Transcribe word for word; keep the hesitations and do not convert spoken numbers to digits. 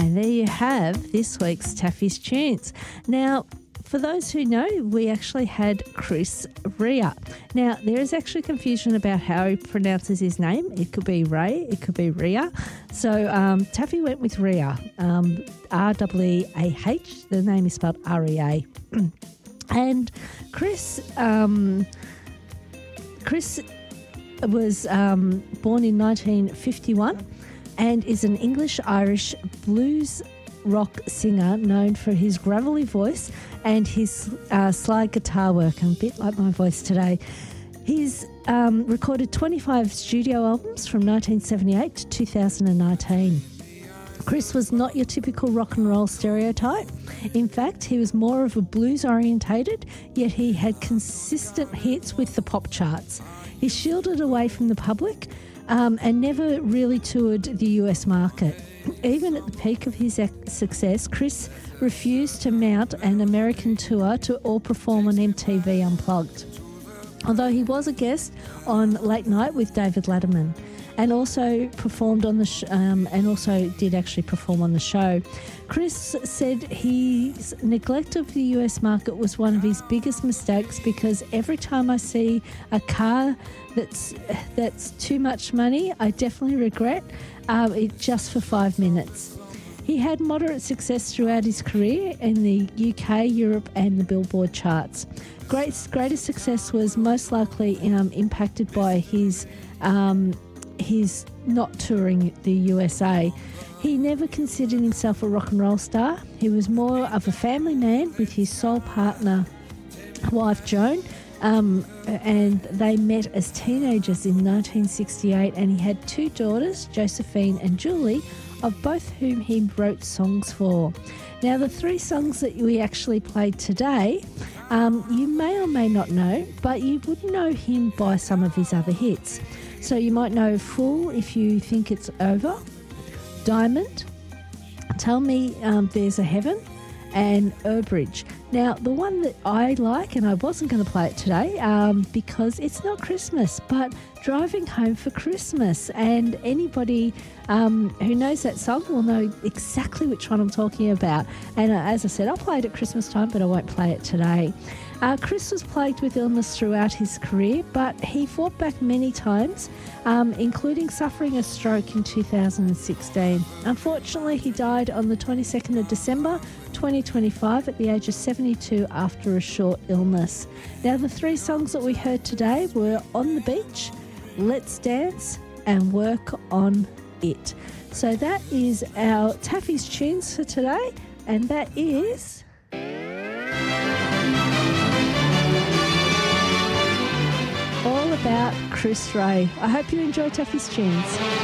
And there you have this week's Taffy's Tunes. Now, for those who know, we actually had Chris Rea. Now, there is actually confusion about how he pronounces his name. It could be Ray, it could be Rea. So um, Taffy went with Rea, um, R E E A H. The name is spelled R E A. And Chris, um, Chris was um, born in nineteen fifty-one and is an English-Irish blues rock singer known for his gravelly voice and his uh, slide guitar work, and a bit like my voice today. He's um, recorded twenty-five studio albums from nineteen seventy-eight to two thousand nineteen. Chris was not your typical rock and roll stereotype. In fact, he was more of a blues-orientated, yet he had consistent hits with the pop charts. He shielded away from the public um, and never really toured the U S market. Even at the peak of his success, Chris refused to mount an American tour to or perform on M T V Unplugged, although he was a guest on Late Night with David Letterman, and also performed on the sh- um, and also did actually perform on the show. Chris said his neglect of the U S market was one of his biggest mistakes, because every time I see a car that's that's too much money, I definitely regret um, it just for five minutes. He had moderate success throughout his career in the U K, Europe and the Billboard charts. Great, greatest success was most likely um, impacted by his um, his not touring the U S A. He never considered himself a rock and roll star. He was more of a family man with his sole partner, wife Joan, um, and they met as teenagers in nineteen sixty-eight, and he had two daughters, Josephine and Julie, of both whom he wrote songs for. Now, the three songs that we actually played today, um, you may or may not know, but you would know him by some of his other hits. So you might know Fool If You Think It's Over, Diamond, Tell Me um, There's a Heaven, and Urbridge. Now, the one that I like, and I wasn't going to play it today um, because it's not Christmas, but Driving Home for Christmas. And anybody um, who knows that song will know exactly which one I'm talking about. And uh, as I said, I'll play it at Christmas time, but I won't play it today. Uh, Chris was plagued with illness throughout his career, but he fought back many times, um, including suffering a stroke in two thousand sixteen. Unfortunately, he died on the twenty-second of December twenty twenty-five at the age of seventy-two after a short illness. Now, the three songs that we heard today were On the Beach, Let's Dance, and Work on It. So that is our Taffy's Tunes for today, and that is... all about Chris Rea. I hope you enjoy Taffy's Tunes.